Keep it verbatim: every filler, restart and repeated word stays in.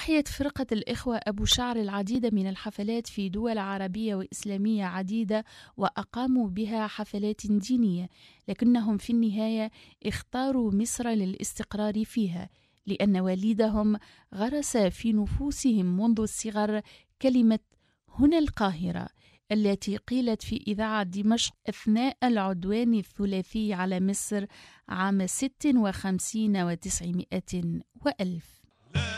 أحيت فرقة الإخوة أبو شعر العديد من الحفلات في دول عربية وإسلامية عديدة، وأقاموا بها حفلات دينية، لكنهم في النهاية اختاروا مصر للاستقرار فيها، لأن والدهم غرس في نفوسهم منذ الصغر كلمة هنا القاهرة، التي قيلت في إذاعة دمشق أثناء العدوان الثلاثي على مصر عام ست وخمسين وتسعمائة وألف.